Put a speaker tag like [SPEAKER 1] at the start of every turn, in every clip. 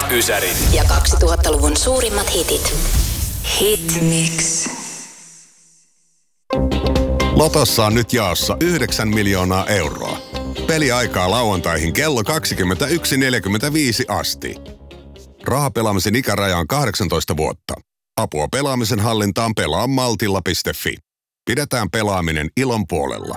[SPEAKER 1] Ysäri.
[SPEAKER 2] Ja 2000-luvun suurimmat hitit.
[SPEAKER 3] Hitmix.
[SPEAKER 4] Lotossa on nyt jaossa 9 miljoonaa euroa. Peliaikaa lauantaihin kello 21.45 asti. Rahapelaamisen ikäraja on 18 vuotta. Apua pelaamisen hallintaan pelaa maltilla.fi. Pidetään pelaaminen ilon puolella.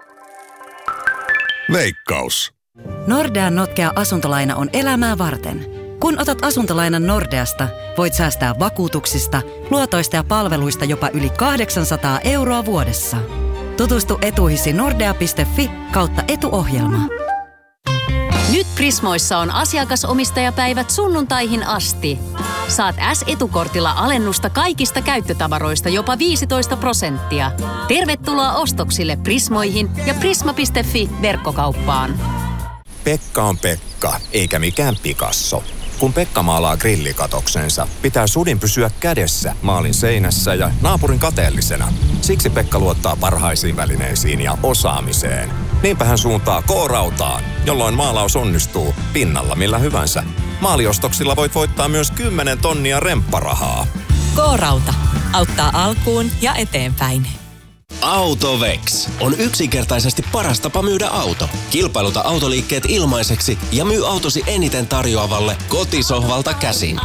[SPEAKER 4] Veikkaus.
[SPEAKER 5] Nordean notkea asuntolaina on elämää varten. Kun otat asuntolainan Nordeasta, voit säästää vakuutuksista, luotoista ja palveluista jopa yli 800 € vuodessa. Tutustu etuihisi nordea.fi/etuohjelma.
[SPEAKER 6] Nyt Prismoissa on asiakasomistajapäivät sunnuntaihin asti. Saat S-etukortilla alennusta kaikista käyttötavaroista jopa 15%. Tervetuloa ostoksille Prismoihin ja prisma.fi-verkkokauppaan.
[SPEAKER 7] Pekka on Pekka, eikä mikään Picasso. Kun Pekka maalaa grillikatoksensa, pitää sudin pysyä kädessä maalin seinässä ja naapurin kateellisena. Siksi Pekka luottaa parhaisiin välineisiin ja osaamiseen. Niinpä hän suuntaa K-rautaan, jolloin maalaus onnistuu pinnalla millä hyvänsä. Maaliostoksilla voit voittaa myös 10 tonnia rempparahaa.
[SPEAKER 3] K-rauta auttaa alkuun ja eteenpäin.
[SPEAKER 1] Autovex on yksinkertaisesti paras tapa myydä auto. Kilpailuta autoliikkeet ilmaiseksi ja myy autosi eniten tarjoavalle kotisohvalta käsin.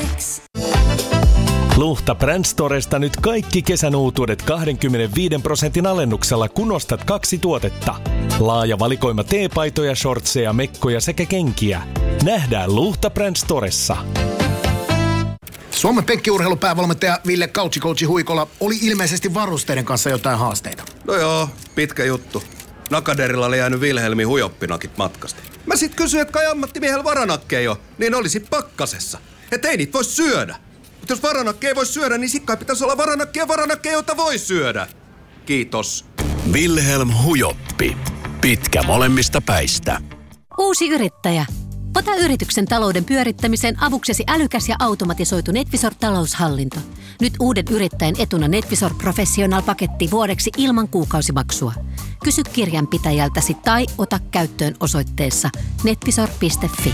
[SPEAKER 8] Luhta Brand Storesta nyt kaikki kesän uutuudet 25% alennuksella, kun ostat 2 tuotetta. Laaja valikoima teepaitoja, shortseja, mekkoja sekä kenkiä. Nähdään Luhta Brand Storessa.
[SPEAKER 9] Suomen penkkiurheilupäävalmentaja Ville Coachi Huikola oli ilmeisesti varusteiden kanssa jotain haasteita.
[SPEAKER 10] No joo, pitkä juttu. Nakaderilla oli jäänyt Wilhelmin hujoppinakit matkasta. Mä sit kysyin, että kai ammattimiehellä varanakkeja jo, niin olisi pakkasessa. Et ei niitä voi syödä. Mutta jos varanakkeja ei voi syödä, niin sikkai pitäisi olla varanakkeja, jota voi syödä. Kiitos.
[SPEAKER 1] Wilhelm Hujoppi. Pitkä molemmista päistä.
[SPEAKER 6] Uusi yrittäjä. Ota yrityksen talouden pyörittämiseen avuksesi älykäs ja automatisoitu NetVisor-taloushallinto. Nyt uuden yrittäjän etuna NetVisor Professional-paketti vuodeksi ilman kuukausimaksua. Kysy kirjanpitäjältäsi tai ota käyttöön osoitteessa netvisor.fi.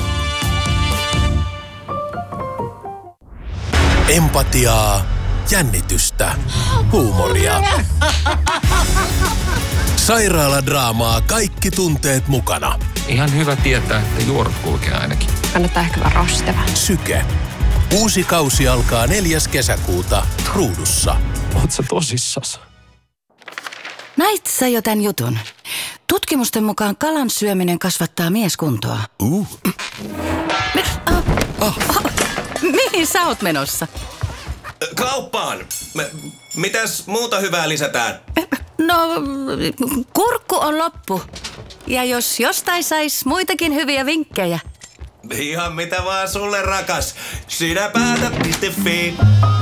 [SPEAKER 1] Empatiaa, jännitystä, huumoria. Sairaaladraamaa, kaikki tunteet mukana.
[SPEAKER 11] Ihan hyvä tietää, että juorut kulkee ainakin.
[SPEAKER 12] Kannattaa ehkä vaan rosteva.
[SPEAKER 1] Syke. Uusi kausi alkaa 4. kesäkuuta Ruudussa.
[SPEAKER 11] Oot sä tosissas?
[SPEAKER 5] Näit sä jo tän jutun? Tutkimusten mukaan kalan syöminen kasvattaa mieskuntoa. Mihin sä oot menossa?
[SPEAKER 13] Kauppaan. Mitäs muuta hyvää lisätään?
[SPEAKER 5] No, kurkku on loppu. Ja jos jostain sais muitakin hyviä vinkkejä.
[SPEAKER 13] Ihan mitä vaan sulle, rakas. Sinä päätät.fi.